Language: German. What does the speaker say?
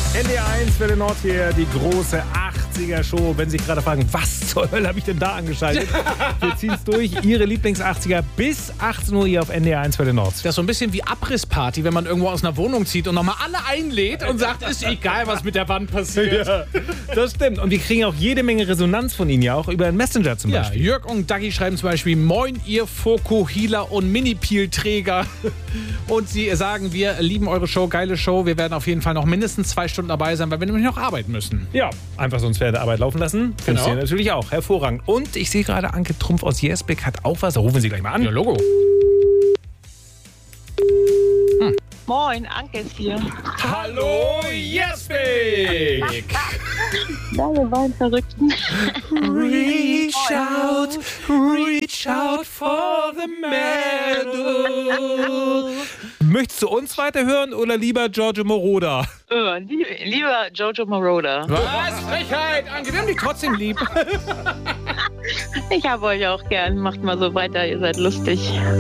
NDR1 für den Nord hier, die große 80er-Show. Wenn Sie sich gerade fragen, was zur Hölle habe ich denn da angeschaltet? Wir ziehen es durch. Ihre Lieblings-80er bis 18 Uhr hier auf NDR1 für den Nord. Das ist so ein bisschen wie Abrissparty, wenn man irgendwo aus einer Wohnung zieht und nochmal alle einlädt und sagt, ist egal, was mit der Wand passiert. Ja, das stimmt. Und wir kriegen auch jede Menge Resonanz von Ihnen ja auch über den Messenger zum Ja, Beispiel. Jörg und Dagi schreiben zum Beispiel: Moin, ihr Fokuhila und Mini-Peel-Träger. Und sie sagen, wir lieben eure Show, geile Show. Wir werden auf jeden Fall noch mindestens 2 Stunden dabei sein, weil wir nämlich noch arbeiten müssen. Ja, einfach sonst wäre der Arbeit laufen lassen. Findest Genau. du natürlich auch. Hervorragend. Und ich sehe gerade, Anke Trumpf aus Jersbeck hat auch was. Da rufen Sie gleich mal an. Ja, Logo. Moin, Anke ist hier. Hallo, Jersbeck! Ja, wir waren Verrückten. Reach out for the medal. Möchtest du uns weiterhören oder lieber Giorgio Moroder? Lieber Jojo Moroder. Was? Frechheit! Anke, wir haben dich trotzdem lieb. Ich habe euch auch gern. Macht mal so weiter, ihr seid lustig.